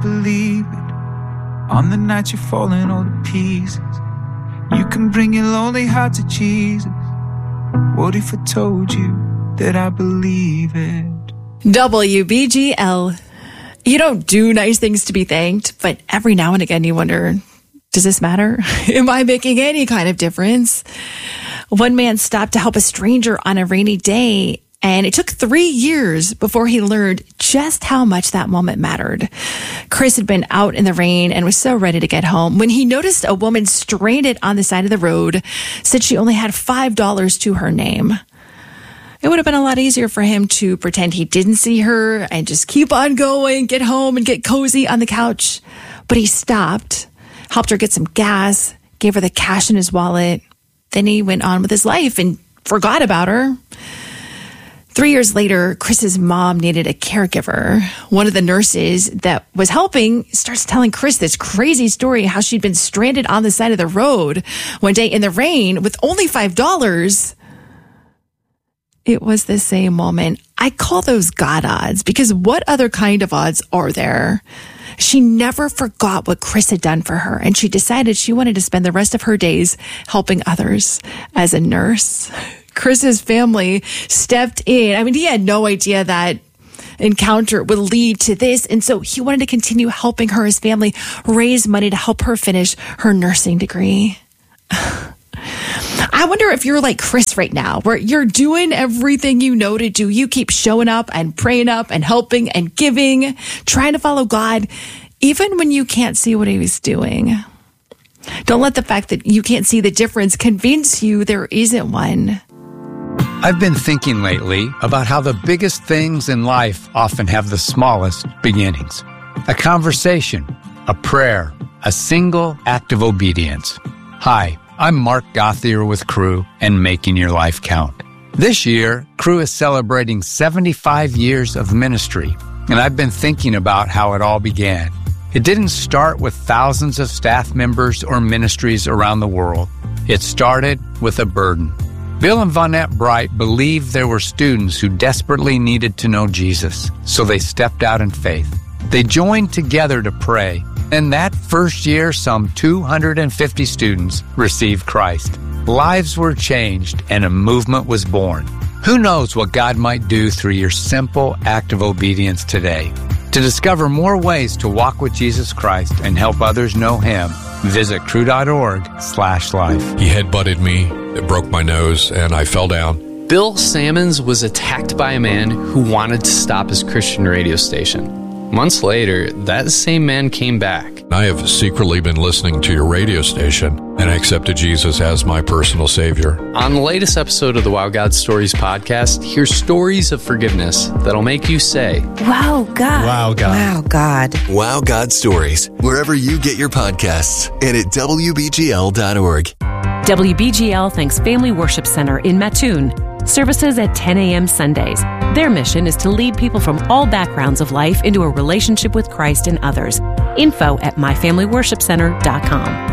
believe it. On the night you're falling all to pieces, you can bring your lonely heart to Jesus. What if I told you that I believe it? WBGL. You don't do nice things to be thanked, but every now and again you wonder, does this matter? Am I making any kind of difference? One man stopped to help a stranger on a rainy day, and it took 3 years before he learned just how much that moment mattered. Chris had been out in the rain and was so ready to get home when he noticed a woman stranded on the side of the road, said she only had $5 to her name. It would have been a lot easier for him to pretend he didn't see her and just keep on going, get home and get cozy on the couch. But he stopped, helped her get some gas, gave her the cash in his wallet. Then he went on with his life and forgot about her. 3 years later, Chris's mom needed a caregiver. One of the nurses that was helping starts telling Chris this crazy story, how she'd been stranded on the side of the road one day in the rain with only $5. It was the same moment. I call those God odds, because what other kind of odds are there? She never forgot what Chris had done for her, and she decided she wanted to spend the rest of her days helping others as a nurse. Chris's family stepped in. I mean, he had no idea that encounter would lead to this, and so he wanted to continue helping her, his family, raise money to help her finish her nursing degree. I wonder if you're like Chris right now, where you're doing everything you know to do. You keep showing up and praying up and helping and giving, trying to follow God, even when you can't see what he was doing. Don't let the fact that you can't see the difference convince you there isn't one. I've been thinking lately about how the biggest things in life often have the smallest beginnings. A conversation, a prayer, a single act of obedience. Hi, I'm Mark Gothier with Cru and Making Your Life Count. This year, Cru is celebrating 75 years of ministry, and I've been thinking about how it all began. It didn't start with thousands of staff members or ministries around the world. It started with a burden. Bill and Vonette Bright believed there were students who desperately needed to know Jesus, so they stepped out in faith. They joined together to pray, and that first year, some 250 students received Christ. Lives were changed, and a movement was born. Who knows what God might do through your simple act of obedience today? To discover more ways to walk with Jesus Christ and help others know Him, visit cru.org/life. He headbutted me, it broke my nose, and I fell down. Bill Sammons was attacked by a man who wanted to stop his Christian radio station. Months later, that same man came back. I have secretly been listening to your radio station, and I accepted Jesus as my personal Savior. On the latest episode of the Wow God Stories podcast, hear stories of forgiveness that'll make you say, Wow, God. Wow, God. Wow, God. Wow God Stories, wherever you get your podcasts, and at WBGL.org. WBGL thanks Family Worship Center in Mattoon. Services at 10 a.m. Sundays. Their mission is to lead people from all backgrounds of life into a relationship with Christ and others. Info at myfamilyworshipcenter.com.